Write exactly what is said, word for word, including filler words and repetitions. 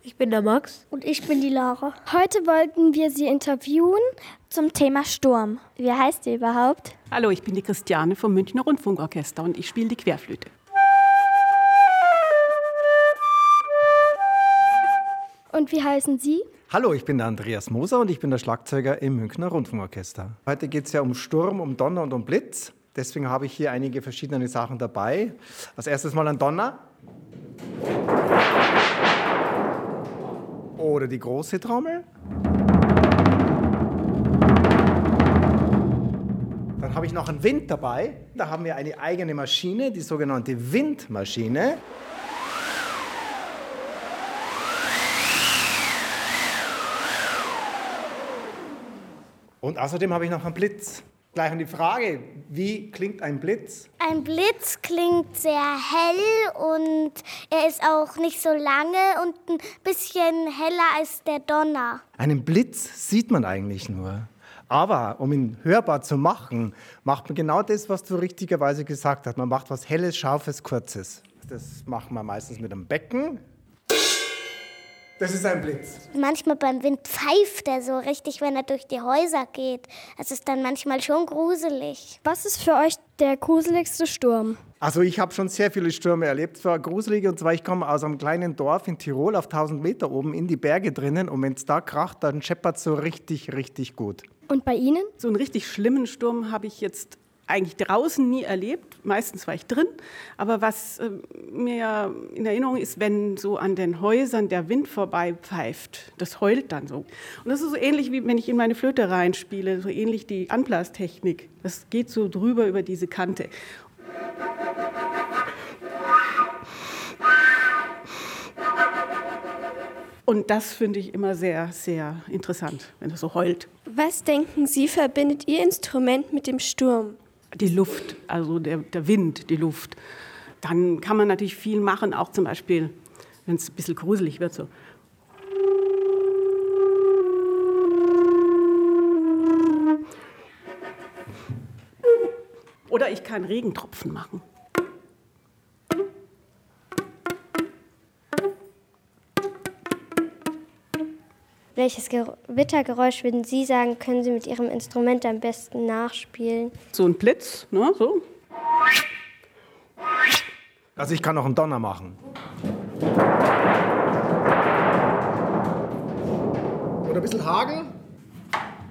Ich bin der Max. Und ich bin die Lara. Heute wollten wir Sie interviewen zum Thema Sturm. Wie heißt ihr überhaupt? Hallo, ich bin die Christiane vom Münchner Rundfunkorchester und ich spiele die Querflöte. Und wie heißen Sie? Hallo, ich bin der Andreas Moser und ich bin der Schlagzeuger im Münchner Rundfunkorchester. Heute geht es ja um Sturm, um Donner und um Blitz. Deswegen habe ich hier einige verschiedene Sachen dabei. Als erstes mal ein Donner. Oder die große Trommel. Dann habe ich noch einen Wind dabei. Da haben wir eine eigene Maschine, die sogenannte Windmaschine. Und außerdem habe ich noch einen Blitz. Gleich an die Frage, wie klingt ein Blitz? Ein Blitz klingt sehr hell und er ist auch nicht so lange und ein bisschen heller als der Donner. Einen Blitz sieht man eigentlich nur. Aber um ihn hörbar zu machen, macht man genau das, was du richtigerweise gesagt hast. Man macht was Helles, Scharfes, Kurzes. Das macht man meistens mit einem Becken. Das ist ein Blitz. Manchmal beim Wind pfeift er so richtig, wenn er durch die Häuser geht. Das ist dann manchmal schon gruselig. Was ist für euch der gruseligste Sturm? Also ich habe schon sehr viele Stürme erlebt, zwar gruselige, und zwar ich komme aus einem kleinen Dorf in Tirol auf tausend Meter oben in die Berge drinnen und wenn es da kracht, dann scheppert es so richtig, richtig gut. Und bei Ihnen? So einen richtig schlimmen Sturm habe ich jetzt eigentlich draußen nie erlebt. Meistens war ich drin. Aber was äh, mir in Erinnerung ist, wenn so an den Häusern der Wind vorbei pfeift, das heult dann so. Und das ist so ähnlich, wie wenn ich in meine Flöte reinspiele, so ähnlich die Anblastechnik. Das geht so drüber über diese Kante. Und das finde ich immer sehr, sehr interessant, wenn es so heult. Was denken Sie, verbindet Ihr Instrument mit dem Sturm? Die Luft, also der, der Wind, die Luft. Dann kann man natürlich viel machen, auch zum Beispiel, wenn es ein bisschen gruselig wird. So. Oder ich kann Regentropfen machen. Welches Gewittergeräusch würden Sie sagen, können Sie mit Ihrem Instrument am besten nachspielen? So ein Blitz, ne, so. Also ich kann noch einen Donner machen. Oder ein bisschen Hagel.